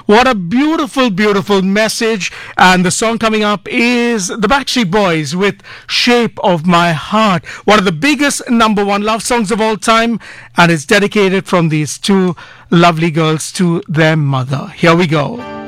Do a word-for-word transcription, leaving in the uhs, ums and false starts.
What a beautiful, beautiful message. And the song coming up is the Backstreet Boys with Shape of My Heart. One of the biggest number one love songs of all time. And it's dedicated from these two lovely girls to their mother. Here we go.